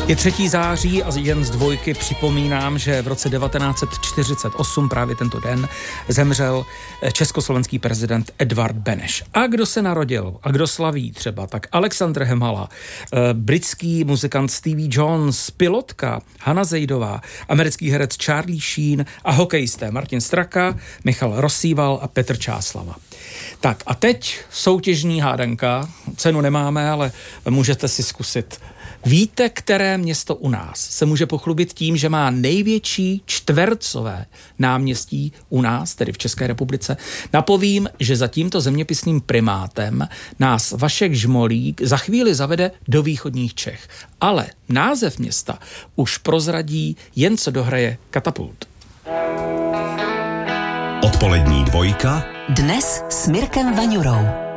Je 3. září a jen z dvojky připomínám, že v roce 1948, právě tento den, zemřel československý prezident Edvard Beneš. A kdo se narodil a kdo slaví třeba, tak Alexandr Hemala, britský muzikant Stevie Jones, pilotka Hana Zejdová, americký herec Charlie Sheen a hokejisté Martin Straka, Michal Rosýval a Petr Čáslava. Tak a teď soutěžní hádanka, cenu nemáme, ale můžete si zkusit. Víte, které město u nás se může pochlubit tím, že má největší čtvercové náměstí u nás, tedy v České republice? Napovím, že za tímto zeměpisným primátem nás Vašek Žmolík za chvíli zavede do východních Čech. Ale název města už prozradí, jen co dohraje Katapult. Odpolední dvojka. Dnes s Mirkem Vaňurou.